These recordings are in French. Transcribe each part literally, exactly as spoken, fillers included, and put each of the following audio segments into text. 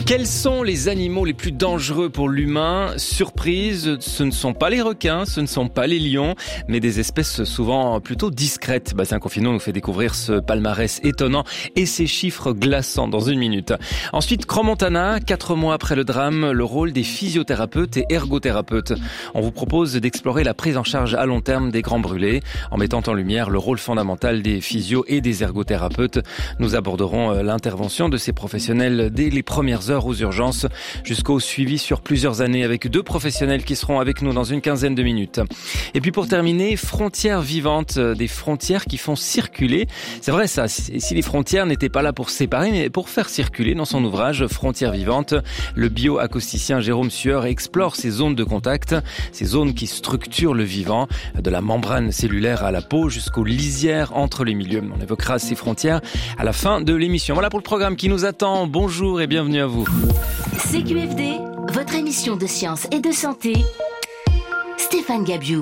Quels sont les animaux les plus dangereux pour l'humain ? Surprise, ce ne sont pas les requins, ce ne sont pas les lions, mais des espèces souvent plutôt discrètes. Bastien Confineau nous fait découvrir ce palmarès étonnant et ses chiffres glaçants dans une minute. Ensuite, Crans-Montana, quatre mois après le drame, le rôle des physiothérapeutes et ergothérapeutes. On vous propose d'explorer la prise en charge à long terme des grands brûlés, en mettant en lumière le rôle fondamental des physios et des ergothérapeutes. Nous aborderons l'intervention de ces professionnels dès les premières heures aux urgences jusqu'au suivi sur plusieurs années avec deux professionnels qui seront avec nous dans une quinzaine de minutes. Et puis pour terminer, frontières vivantes, des frontières qui font circuler. C'est vrai ça, si les frontières n'étaient pas là pour séparer mais pour faire circuler. Dans son ouvrage Frontières vivantes, le bioacousticien Jérôme Sueur explore ces zones de contact, ces zones qui structurent le vivant, de la membrane cellulaire à la peau jusqu'aux lisières entre les milieux. On évoquera ces frontières à la fin de l'émission. Voilà pour le programme qui nous attend. Bonjour et bienvenue à vous. C Q F D, votre émission de science et de santé. Stéphane Gabiou.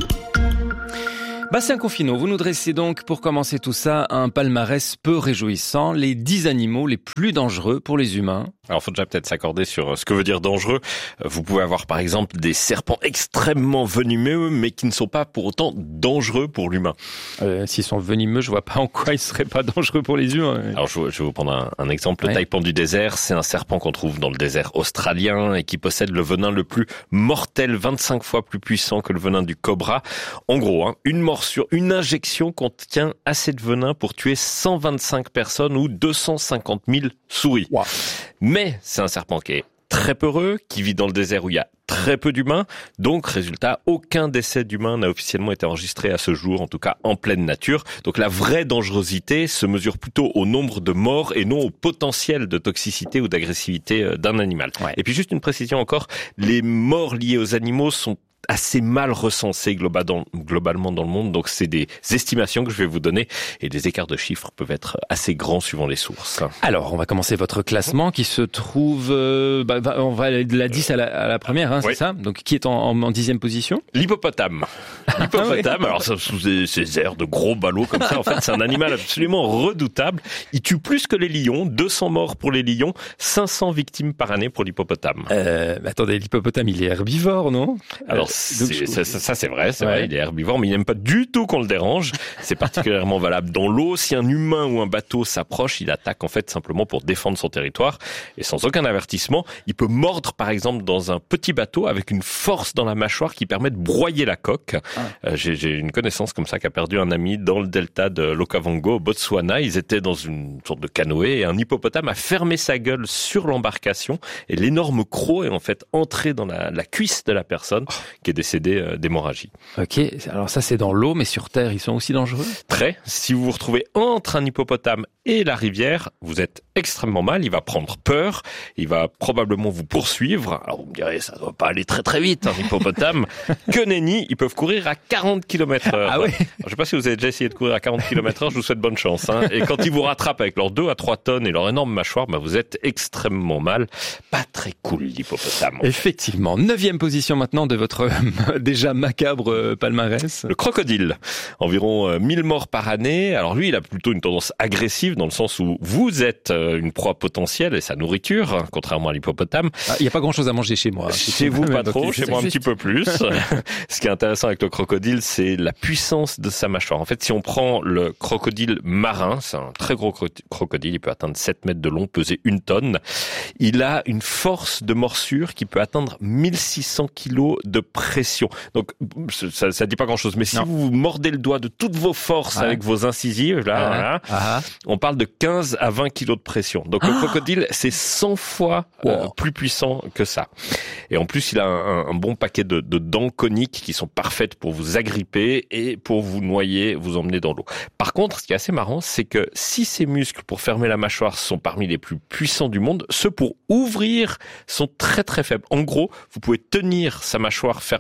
Bastien Confineau, vous nous dressez donc pour commencer tout ça un palmarès peu réjouissant, les dix animaux les plus dangereux pour les humains. Alors, il faut déjà peut-être s'accorder sur ce que veut dire dangereux. Vous pouvez avoir, par exemple, des serpents extrêmement venimeux, mais qui ne sont pas pour autant dangereux pour l'humain. Euh, s'ils sont venimeux, je vois pas en quoi ils seraient pas dangereux pour les humains. Alors, je, je vais vous prendre un, un exemple. Le ouais. taipan du désert, c'est un serpent qu'on trouve dans le désert australien et qui possède le venin le plus mortel, vingt-cinq fois plus puissant que le venin du cobra. En gros, hein, une morsure, une injection contient assez de venin pour tuer cent vingt-cinq personnes ou deux cent cinquante mille souris. Wow. Mais c'est un serpent qui est très peureux, qui vit dans le désert où il y a très peu d'humains. Donc, résultat, aucun décès d'humain n'a officiellement été enregistré à ce jour, en tout cas en pleine nature. Donc, la vraie dangerosité se mesure plutôt au nombre de morts et non au potentiel de toxicité ou d'agressivité d'un animal. Ouais. Et puis, juste une précision encore, les morts liées aux animaux sont assez mal recensés globalement dans le monde, donc c'est des estimations que je vais vous donner et les écarts de chiffres peuvent être assez grands suivant les sources. Alors, on va commencer votre classement qui se trouve, euh, bah, on va de la dix à la, à la première, hein, oui. C'est ça ? Donc, qui est en, en, en dixième position ? L'hippopotame. L'hippopotame, alors ça, sous ces, ces airs de gros ballots comme ça, en fait, c'est un animal absolument redoutable. Il tue plus que les lions, deux cents morts pour les lions, cinq cents victimes par année pour l'hippopotame. Euh, attendez, l'hippopotame, il est herbivore, non ? Alors, Donc, c'est, ça, ça c'est vrai, c'est ouais. vrai, il est herbivore, mais il n'aime pas du tout qu'on le dérange. C'est particulièrement valable dans l'eau. Si un humain ou un bateau s'approche, il attaque en fait simplement pour défendre son territoire et sans aucun avertissement. Il peut mordre par exemple dans un petit bateau avec une force dans la mâchoire qui permet de broyer la coque. Ah. Euh, j'ai, j'ai une connaissance comme ça qui a perdu un ami dans le delta de l'Okavango au Botswana. Ils étaient dans une sorte de canoë et un hippopotame a fermé sa gueule sur l'embarcation et l'énorme croc est en fait entré dans la, la cuisse de la personne. Oh. Qui est décédé euh, d'hémorragie. Ok, alors ça c'est dans l'eau, mais sur Terre, ils sont aussi dangereux ? Très. Si vous vous retrouvez entre un hippopotame et la rivière, vous êtes extrêmement mal, il va prendre peur, il va probablement vous poursuivre. Alors vous me direz, ça doit pas aller très très vite, un hippopotame. Que nenni, ils peuvent courir à quarante kilomètres heure. Ah oui. Je sais pas si vous avez déjà essayé de courir à quarante kilomètres heure, je vous souhaite bonne chance. Hein. Et quand ils vous rattrapent avec leurs deux à trois tonnes et leur énorme mâchoire, bah vous êtes extrêmement mal. Pas très cool l'hippopotame. Effectivement. Neuvième position maintenant de votre déjà macabre palmarès. Le crocodile. Environ euh, mille morts par année. Alors lui, il a plutôt une tendance agressive dans le sens où vous êtes euh, une proie potentielle et sa nourriture, hein, contrairement à l'hippopotame. Il n'y ah, a pas grand chose à manger chez moi. Chez vous, pas trop. Chez moi, un petit peu plus. Ce qui est intéressant avec le crocodile, c'est la puissance de sa mâchoire. En fait, si on prend le crocodile marin, c'est un très gros crocodile, il peut atteindre sept mètres de long, peser une tonne. Il a une force de morsure qui peut atteindre mille six cents kilos de pression. Donc, ça, ça dit pas grand-chose. Mais si non. vous mordez le doigt de toutes vos forces ah. avec vos incisives, là, ah. voilà, ah. on parle de quinze à vingt kilos de pression. Donc, ah. le crocodile, c'est cent fois wow. euh, plus puissant que ça. Et en plus, il a un, un bon paquet de, de dents coniques qui sont parfaites pour vous agripper et pour vous noyer, vous emmener dans l'eau. Par contre, ce qui est assez marrant, c'est que si ses muscles pour fermer la mâchoire sont parmi les plus puissants du monde, ceux pour ouvrir sont très très faibles. En gros, vous pouvez tenir sa mâchoire fermée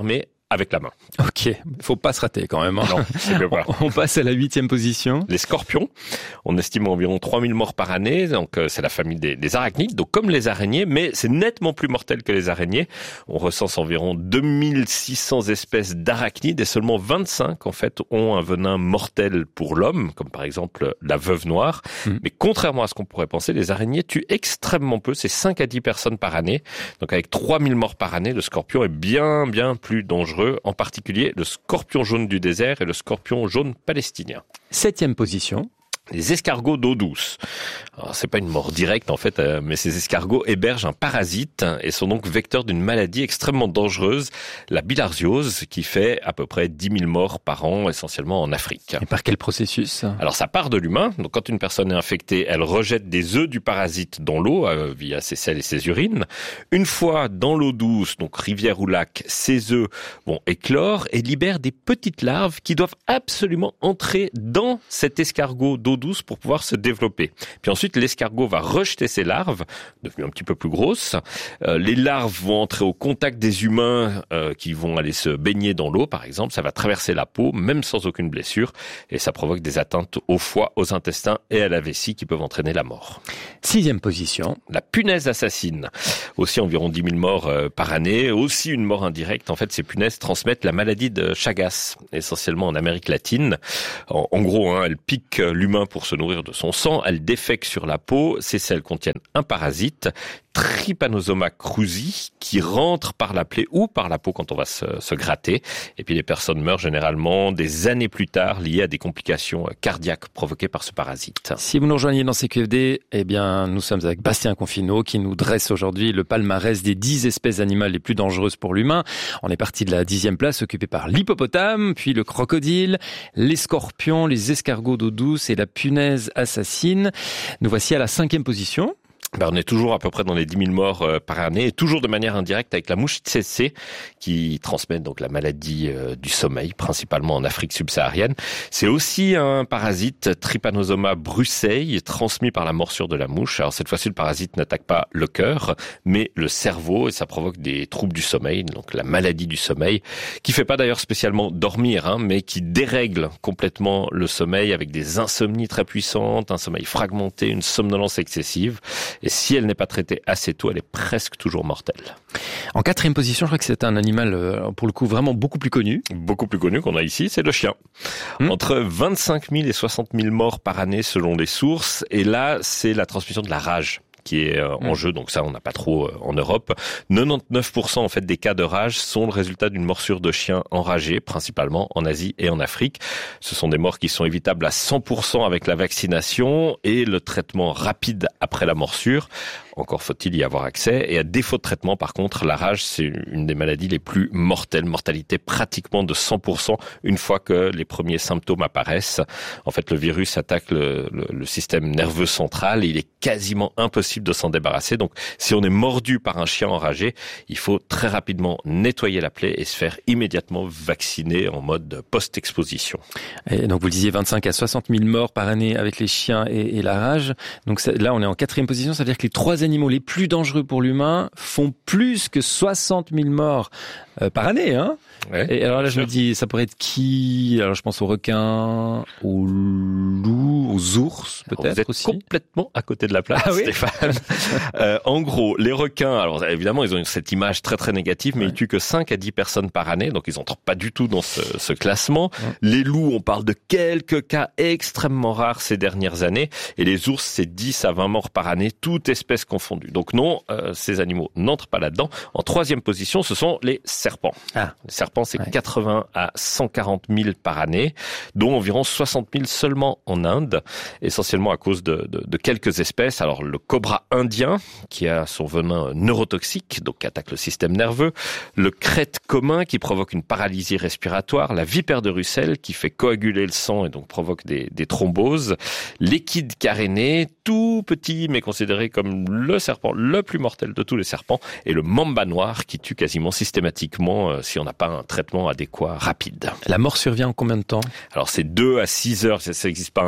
avec la main. Ok, faut pas se rater quand même. Hein. Non, c'est bien pas. On passe à la huitième position. Les scorpions, on estime environ trois mille morts par année, donc euh, c'est la famille des, des arachnides, donc comme les araignées, mais c'est nettement plus mortel que les araignées. On recense environ deux mille six cents espèces d'arachnides et seulement vingt-cinq en fait ont un venin mortel pour l'homme, comme par exemple la veuve noire. Mmh. Mais contrairement à ce qu'on pourrait penser, les araignées tuent extrêmement peu, c'est cinq à dix personnes par année. Donc avec trois mille morts par année, le scorpion est bien bien plus dangereux, en particulier le scorpion jaune du désert et le scorpion jaune palestinien. Septième position. Les escargots d'eau douce. Alors, c'est pas une mort directe en fait, euh, mais ces escargots hébergent un parasite et sont donc vecteurs d'une maladie extrêmement dangereuse, la bilharziose, qui fait à peu près dix mille morts par an, essentiellement en Afrique. Et par quel processus ? Alors ça part de l'humain. Donc quand une personne est infectée, elle rejette des œufs du parasite dans l'eau euh, via ses selles et ses urines. Une fois dans l'eau douce, donc rivière ou lac, ces œufs vont éclore et libèrent des petites larves qui doivent absolument entrer dans cet escargot d'eau douce pour pouvoir se développer. Puis ensuite, l'escargot va rejeter ses larves, devenues un petit peu plus grosses. Euh, les larves vont entrer au contact des humains euh, qui vont aller se baigner dans l'eau, par exemple. Ça va traverser la peau, même sans aucune blessure, et ça provoque des atteintes au foie, aux intestins et à la vessie qui peuvent entraîner la mort. Sixième position. La punaise assassine. Aussi environ dix mille morts euh, par année. Aussi une mort indirecte. En fait, ces punaises transmettent la maladie de Chagas, essentiellement en Amérique latine. En, en gros, hein, elles piquent l'humain pour se nourrir de son sang, elles défèquent sur la peau, ces selles contiennent un parasite, Trypanosoma cruzi, qui rentre par la plaie ou par la peau quand on va se, se gratter. Et puis les personnes meurent généralement des années plus tard liées à des complications cardiaques provoquées par ce parasite. Si vous nous rejoignez dans C Q F D, eh bien, nous sommes avec Bastien Confineau qui nous dresse aujourd'hui le palmarès des dix espèces animales les plus dangereuses pour l'humain. On est parti de la dixième place occupée par l'hippopotame, puis le crocodile, les scorpions, les escargots d'eau douce et la punaise assassine. Nous voici à la cinquième position. Ben, on est toujours à peu près dans les dix mille morts euh, par année, et toujours de manière indirecte avec la mouche tsetse, qui transmet donc la maladie euh, du sommeil, principalement en Afrique subsaharienne. C'est aussi un parasite, Trypanosoma brucei, transmis par la morsure de la mouche. Alors cette fois-ci, le parasite n'attaque pas le cœur, mais le cerveau, et ça provoque des troubles du sommeil, donc la maladie du sommeil, qui fait pas d'ailleurs spécialement dormir, hein, mais qui dérègle complètement le sommeil avec des insomnies très puissantes, un sommeil fragmenté, une somnolence excessive. Et si elle n'est pas traitée assez tôt, elle est presque toujours mortelle. En quatrième position, je crois que c'est un animal, pour le coup, vraiment beaucoup plus connu. Beaucoup plus connu qu'on a ici, c'est le chien. Mmh. Entre vingt-cinq mille et soixante mille morts par année selon les sources. Et là, c'est la transmission de la rage qui est euh, en mmh. jeu, donc ça on n'a pas trop euh, en Europe. quatre-vingt-dix-neuf pour cent en fait des cas de rage sont le résultat d'une morsure de chien enragé, principalement en Asie et en Afrique. Ce sont des morts qui sont évitables à cent pour cent avec la vaccination et le traitement rapide après la morsure. Encore faut-il y avoir accès. Et à défaut de traitement, par contre, la rage, c'est une des maladies les plus mortelles. Mortalité pratiquement de cent pour cent une fois que les premiers symptômes apparaissent. En fait, le virus attaque le, le, le système nerveux central et il est quasiment impossible de s'en débarrasser. Donc, si on est mordu par un chien enragé, il faut très rapidement nettoyer la plaie et se faire immédiatement vacciner en mode post-exposition. Et donc, vous le disiez, vingt-cinq à soixante mille morts par année avec les chiens et, et la rage. Donc là, on est en quatrième position, c'est-à-dire que les trois animaux les plus dangereux pour l'humain font plus que soixante mille morts euh, par année, hein. Ouais, et alors là, je sûr. me dis, ça pourrait être qui? Alors, je pense aux requins, aux loups, aux ours, peut-être vous êtes aussi. Complètement à côté de la plaque, ah, oui Stéphane. euh, en gros, les requins, alors évidemment, ils ont cette image très très négative, mais ouais. ils tuent que cinq à dix personnes par année, donc ils n'entrent pas du tout dans ce, ce classement. Ouais. Les loups, on parle de quelques cas extrêmement rares ces dernières années, et les ours, c'est dix à vingt morts par année, toute espèce confondue. Donc non, euh, ces animaux n'entrent pas là-dedans. En troisième position, ce sont les serpents. Ah. Les serpents, c'est ouais. quatre-vingts à cent quarante mille par année, dont environ soixante mille seulement en Inde, essentiellement à cause de, de, de quelques espèces. Alors le cobra indien, qui a son venin neurotoxique, donc qui attaque le système nerveux, le crête commun, qui provoque une paralysie respiratoire, la vipère de Russell, qui fait coaguler le sang et donc provoque des, des thromboses, l'équide carénée, tout petit, mais considéré comme le serpent le plus mortel de tous les serpents, et le mamba noir, qui tue quasiment systématiquement euh, si on n'a pas un traitement adéquat rapide. La mort survient en combien de temps? Alors c'est deux à six heures, ça n'existe pas, hein, les serpents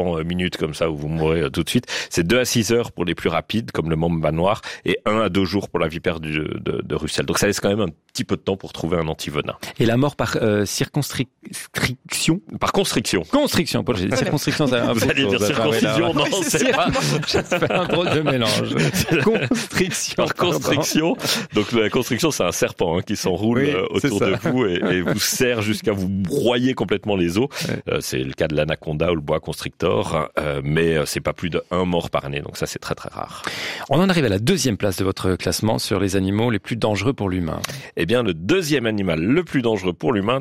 serpents euh, minutes comme ça où vous mourrez euh, tout de suite. C'est deux à six heures pour les plus rapides comme le mamba noir et un à deux jours pour la vipère du, de, de Russell. Donc ça laisse quand même un petit peu de temps pour trouver un antivenin. Et la mort par euh, circonstriction Par constriction. Constriction, Paul, j'ai dit circonscription, ça a Vous allez dire circoncision, non, c'est pas. Ça fait un drôle de mélange. Constriction. Par constriction. Donc la constriction, c'est un serpent hein, qui s'enroule oui, euh, autour de vous et, et vous serre jusqu'à vous broyer complètement les os. Ouais. Euh, c'est le cas de l'anaconda ou le boa constrictor, euh, mais c'est pas plus de un mort par année, donc ça c'est très très rare. On en arrive à la deuxième place de votre classement sur les animaux les plus dangereux pour l'humain. Eh bien, le deuxième animal le plus dangereux pour l'humain,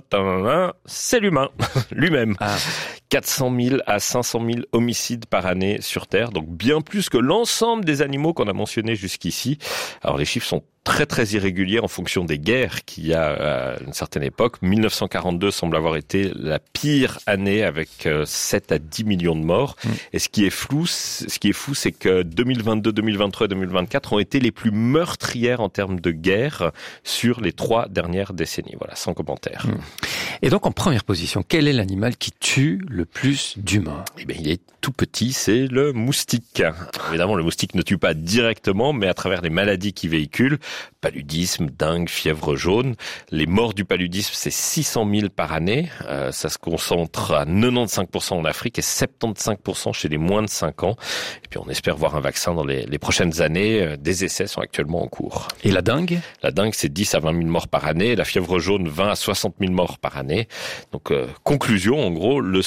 c'est l'humain, lui-même. Ah. quatre cent mille à cinq cent mille homicides par année sur Terre, donc bien plus que l'ensemble des animaux qu'on a mentionnés jusqu'ici. Alors les chiffres sont très très irréguliers en fonction des guerres qu'il y a à une certaine époque. mille neuf cent quarante-deux semble avoir été la pire année avec sept à dix millions de morts. Mmh. Et ce qui est flou, ce qui est fou, c'est que deux mille vingt-deux, deux mille vingt-trois et deux mille vingt-quatre ont été les plus meurtrières en termes de guerre sur les trois dernières décennies. Voilà, sans commentaire. Mmh. Et donc en première position, quel est l'animal qui tue le plus d'humains ? Eh bien, il est tout petit, c'est le moustique. Évidemment, le moustique ne tue pas directement, mais à travers les maladies qu'il véhicule, paludisme, dengue, fièvre jaune. Les morts du paludisme, c'est six cent mille par année. Euh, ça se concentre à quatre-vingt-quinze pour cent en Afrique et soixante-quinze pour cent chez les moins de cinq ans. Et puis on espère voir un vaccin dans les, les prochaines années. Des essais sont actuellement en cours. Et la dengue ? La dengue, c'est dix à vingt mille morts par année. La fièvre jaune, vingt à soixante mille morts par année. Donc, euh, conclusion, en gros, le,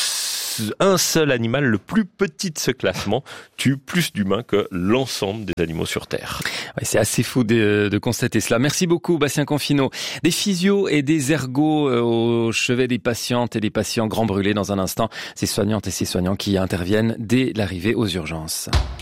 un seul animal, le plus petit de ce classement, tue plus d'humains que l'ensemble des animaux sur Terre. Ouais, c'est assez fou de, de constater cela. Merci beaucoup, Bastien Confinot. Des physios et des ergots euh, au chevet des patientes et des patients grands brûlés dans un instant. Ces soignantes et ces soignants qui interviennent dès l'arrivée aux urgences.